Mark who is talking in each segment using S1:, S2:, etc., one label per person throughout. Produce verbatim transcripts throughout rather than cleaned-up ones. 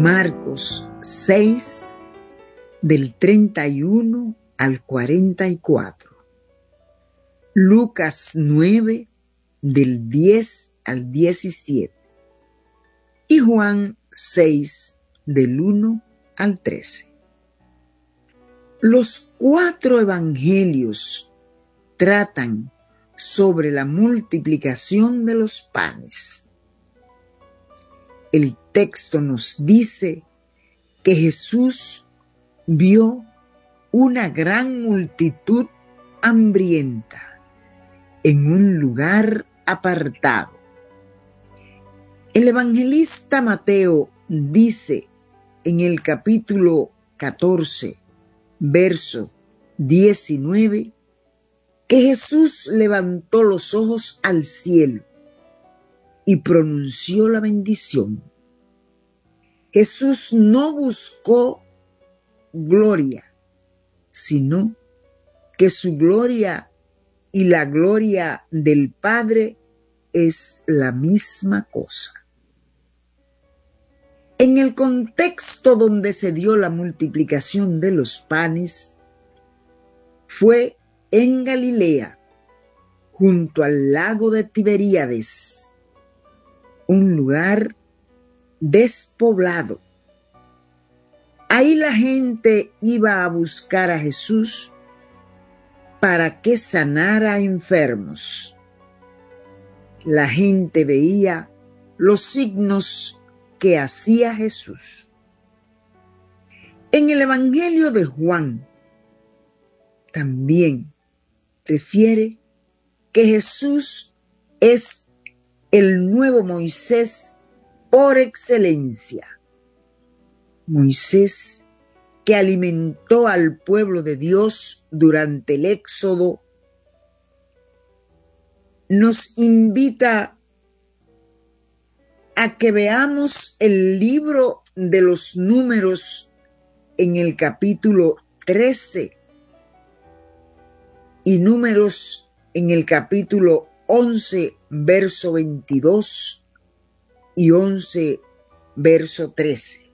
S1: Marcos seis, del treinta y uno al cuarenta y cuatro. Lucas nueve, del diez al diecisiete. Y Juan seis, del uno al trece. Los cuatro evangelios tratan sobre la multiplicación de los panes. El texto nos dice que Jesús vio una gran multitud hambrienta en un lugar apartado. El evangelista Mateo dice en el capítulo catorce, verso diecinueve, que Jesús levantó los ojos al cielo y pronunció la bendición. Jesús no buscó gloria, sino que su gloria y la gloria del Padre es la misma cosa. En el contexto donde se dio la multiplicación de los panes, fue en Galilea, junto al lago de Tiberíades, un lugar despoblado. Ahí la gente iba a buscar a Jesús para que sanara a enfermos. La gente veía los signos que hacía Jesús. En el Evangelio de Juan también refiere que Jesús es el nuevo Moisés por excelencia. Moisés que alimentó al pueblo de Dios durante el Éxodo, nos invita a que veamos el libro de los Números en el capítulo trece y Números en el capítulo once, verso veintidós y once, verso trece.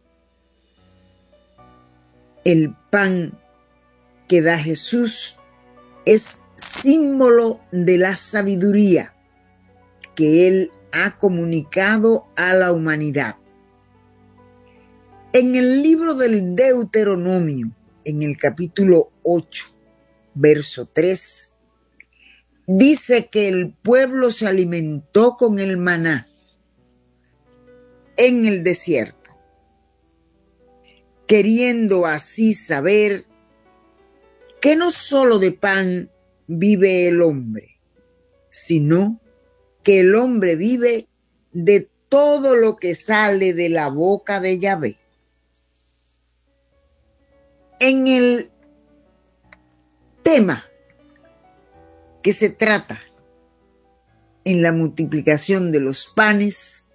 S1: El pan que da Jesús es símbolo de la sabiduría que Él ha comunicado a la humanidad. En el libro del Deuteronomio, en el capítulo ocho, verso tres, dice que el pueblo se alimentó con el maná en el desierto, queriendo así saber que no solo de pan vive el hombre, sino que el hombre vive de todo lo que sale de la boca de Yahvé. En el tema que se trata en la multiplicación de los panes,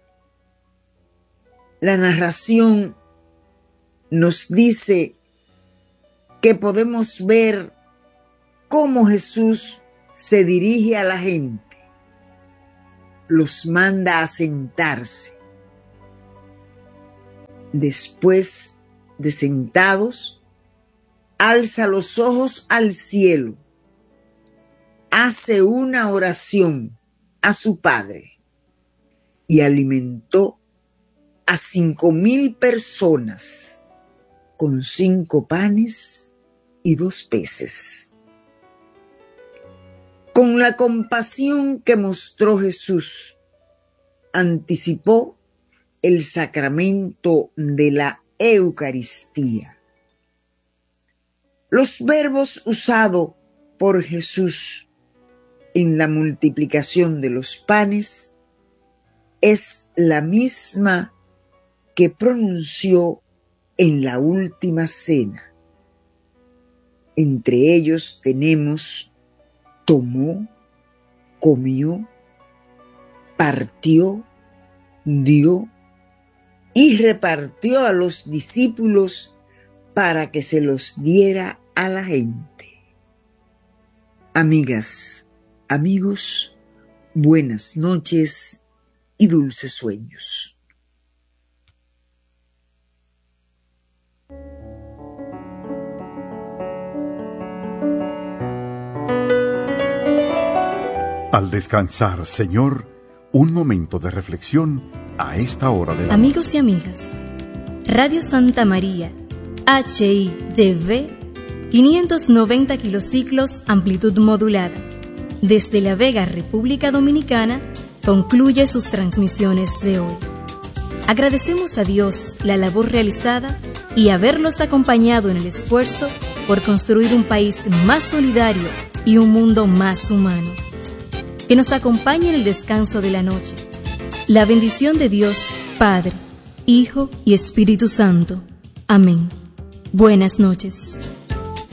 S1: la narración nos dice que podemos ver cómo Jesús se dirige a la gente, los manda a sentarse. Después de sentados, alza los ojos al cielo, hace una oración a su Padre y alimentó a cinco mil personas con cinco panes y dos peces. Con la compasión que mostró Jesús, anticipó el sacramento de la Eucaristía. Los verbos usados por Jesús en la multiplicación de los panes es la misma que pronunció en la última cena. Entre ellos tenemos tomó, comió, partió, dio y repartió a los discípulos para que se los diera a la gente. Amigas, amigos, buenas noches y dulces sueños.
S2: Al descansar, Señor, un momento de reflexión a esta hora de la
S3: Amigos y amigas, Radio Santa María, H I D V, quinientos noventa kilociclos, amplitud modulada. Desde La Vega, República Dominicana, concluye sus transmisiones de hoy. Agradecemos a Dios la labor realizada y haberlos acompañado en el esfuerzo por construir un país más solidario y un mundo más humano. Que nos acompañe en el descanso de la noche. La bendición de Dios, Padre, Hijo y Espíritu Santo. Amén. Buenas noches.